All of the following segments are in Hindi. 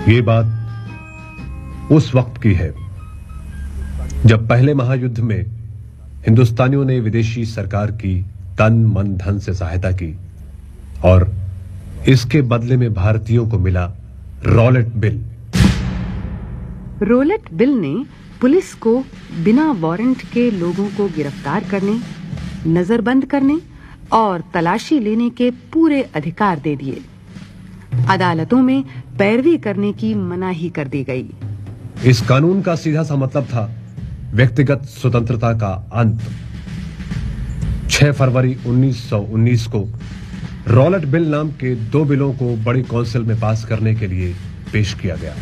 ये बात उस वक्त की है जब पहले महायुद्ध में हिंदुस्तानियों ने विदेशी सरकार की तन मन धन से सहायता की और इसके बदले में भारतीयों को मिला रॉलेट बिल। रॉलेट बिल ने पुलिस को बिना वारंट के लोगों को गिरफ्तार करने, नजरबंद करने और तलाशी लेने के पूरे अधिकार दे दिए। अदालतों में पैरवी करने की मनाही कर दी गई। इस कानून का सीधा सा मतलब था व्यक्तिगत स्वतंत्रता का अंत। 6 फरवरी 1919 को रॉलेट बिल नाम के 2 बिलों को बड़ी काउंसिल में पास करने के लिए पेश किया गया।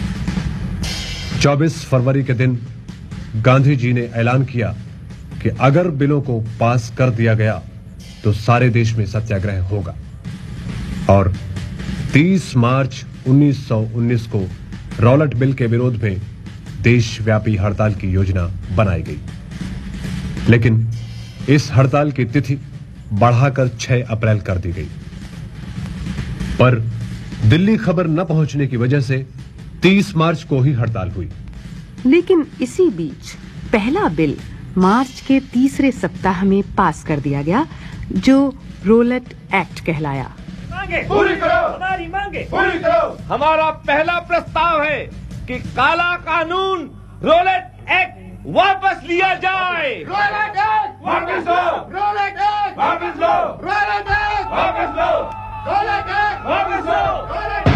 24 फरवरी के दिन गांधी जी ने ऐलान किया कि अगर बिलों को पास कर दिया गया तो सारे देश में सत्याग्रह होगा और 30 मार्च 1919 को रॉलेट बिल के विरोध में देशव्यापी हड़ताल की योजना बनाई गई। लेकिन इस हड़ताल की तिथि बढ़ाकर 6 अप्रैल कर दी गई, पर दिल्ली खबर न पहुंचने की वजह से 30 मार्च को ही हड़ताल हुई। लेकिन इसी बीच पहला बिल मार्च के तीसरे सप्ताह में पास कर दिया गया, जो रॉलेट एक्ट कहलाया। मांगे पूरी करो, हमारी मांगे पूरी करो। हमारा पहला प्रस्ताव है कि काला कानून रॉलेट एक्ट वापस लिया जाए। रॉलेट एक्ट वापस लो, रॉलेट एक्ट वापस लो, रॉलेट एक्ट वापस लो, रॉलेट एक्ट वापस लो।